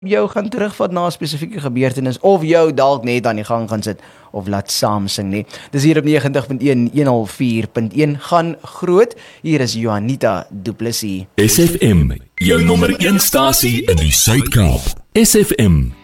jou gaan terugvat na 'n spesifieke gebeurtenis of jou dalk net aan die gang gaan sit of laat saam sing nie. Dis hier op 90.1 104.1 gaan groot. Hier is Juanita Du Plessis. SFM, jou nommer 1 stasie in die Suid-Kaap. SFM